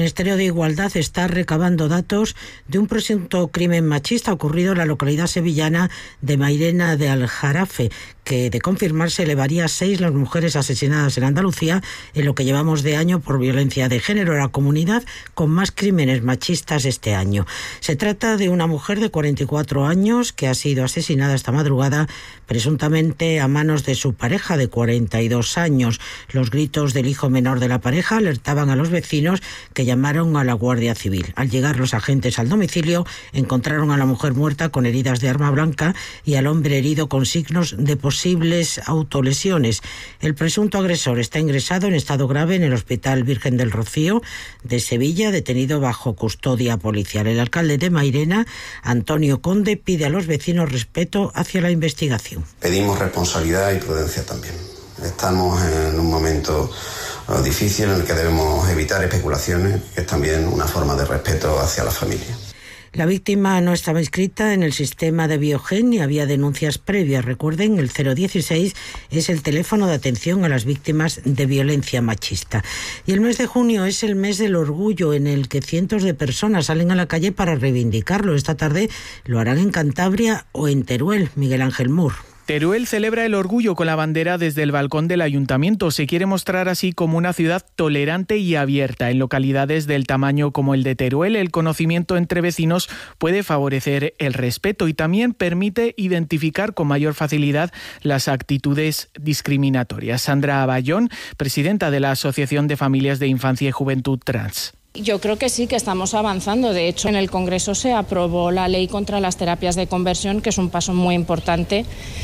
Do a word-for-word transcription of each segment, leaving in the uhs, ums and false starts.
Ministerio de Igualdad está recabando datos de un presunto crimen machista ocurrido en la localidad sevillana de Mairena de Aljarafe, que de confirmarse elevaría a seis las mujeres asesinadas en Andalucía en lo que llevamos de año por violencia de género, la comunidad con más crímenes machistas este año. Se trata de una mujer de cuarenta y cuatro años que ha sido asesinada esta madrugada presuntamente a manos de su pareja de cuarenta y dos años. Los gritos del hijo menor de la pareja alertaban a los vecinos, que llamaron a la Guardia Civil. Al llegar los agentes al domicilio, encontraron a la mujer muerta con heridas de arma blanca y al hombre herido con signos de posibles autolesiones. El presunto agresor está ingresado en estado grave en el Hospital Virgen del Rocío de Sevilla, detenido bajo custodia policial. El alcalde de Mairena, Antonio Conde, pide a los vecinos respeto hacia la investigación. Pedimos responsabilidad y prudencia también. Estamos en un momento difícil en el que debemos evitar especulaciones, que es también una forma de respeto hacia la familia. La víctima no estaba inscrita en el sistema de Biogen ni había denuncias previas. Recuerden, el cero dieciséis es el teléfono de atención a las víctimas de violencia machista. Y el mes de junio es el mes del orgullo, en el que cientos de personas salen a la calle para reivindicarlo. Esta tarde lo harán en Cantabria o en Teruel. Miguel Ángel Mur. Teruel celebra el orgullo con la bandera desde el balcón del ayuntamiento. Se quiere mostrar así como una ciudad tolerante y abierta. En localidades del tamaño como el de Teruel, el conocimiento entre vecinos puede favorecer el respeto y también permite identificar con mayor facilidad las actitudes discriminatorias. Sandra Aballón, presidenta de la Asociación de Familias de Infancia y Juventud Trans. Yo creo que sí, que estamos avanzando. De hecho, en el Congreso se aprobó la ley contra las terapias de conversión, que es un paso muy importante.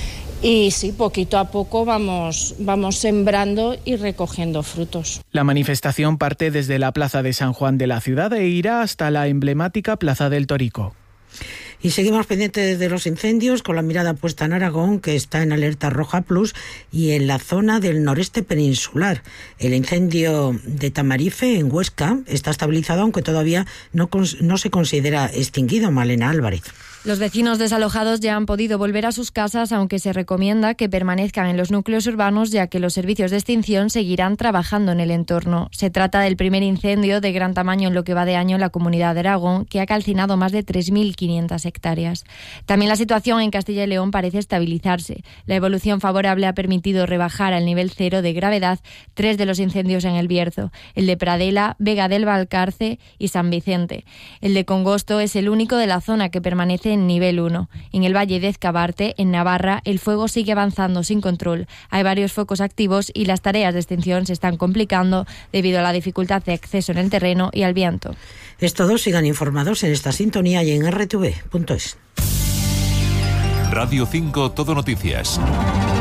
Y sí, poquito a poco vamos, vamos sembrando y recogiendo frutos. La manifestación parte desde la Plaza de San Juan de la ciudad e irá hasta la emblemática Plaza del Torico. Y seguimos pendientes de los incendios, con la mirada puesta en Aragón, que está en alerta roja plus, y en la zona del noreste peninsular. El incendio de Tamarife, en Huesca, está estabilizado, aunque todavía no, no se considera extinguido. Malena Álvarez. Los vecinos desalojados ya han podido volver a sus casas, aunque se recomienda que permanezcan en los núcleos urbanos, ya que los servicios de extinción seguirán trabajando en el entorno. Se trata del primer incendio de gran tamaño en lo que va de año en la Comunidad de Aragón, que ha calcinado más de tres mil quinientas hectáreas. También la situación en Castilla y León parece estabilizarse. La evolución favorable ha permitido rebajar al nivel cero de gravedad tres de los incendios en el Bierzo: el de Pradela, Vega del Valcarce y San Vicente. El de Congosto es el único de la zona que permanece en nivel uno. En el Valle de Ezcabarte, en Navarra, el fuego sigue avanzando sin control. Hay varios focos activos y las tareas de extinción se están complicando debido a la dificultad de acceso en el terreno y al viento. Es todo. Sigan informados en esta sintonía y en erre te ve punto es. Radio cinco Todo Noticias.